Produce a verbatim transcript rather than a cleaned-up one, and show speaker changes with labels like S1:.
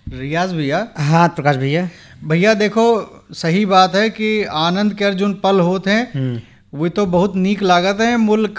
S1: रियाज भैया।
S2: हाँ प्रकाश भैया।
S1: भैया देखो, सही बात है कि आनंद के अर्जुन पल होते हैं,
S2: हम्म
S1: वो तो बहुत नीक लागत है। मुल्क